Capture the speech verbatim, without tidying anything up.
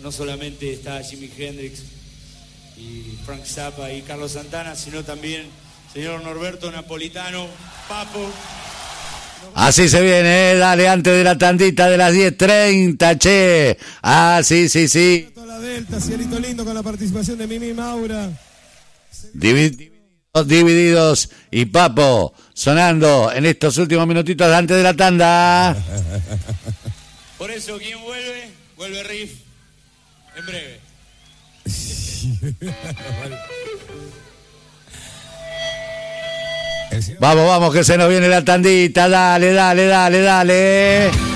no solamente está Jimi Hendrix y Frank Zappa y Carlos Santana, sino también señor Norberto Napolitano, Papo. Así se viene, eh, dale, antes de la tandita de las diez treinta, che. Ah, sí, sí, sí. La Delta, cielito lindo con la participación de Mimi Maura. Divididos, divididos y Papo sonando en estos últimos minutitos antes de la tanda. Por eso, ¿quién vuelve? Vuelve Riff en breve. Vamos, vamos, que se nos viene la tandita. Dale, dale, dale, dale.